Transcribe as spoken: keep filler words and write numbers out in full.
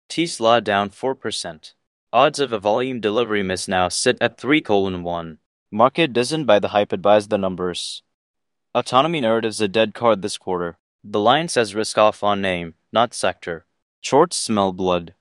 Tesla down four percent. Odds of a volume delivery miss now sit at three colon one. Market doesn't buy the hype, it buys the numbers. Autonomy narrative's a dead card this quarter. The line says risk off on name, not sector. Shorts smell blood.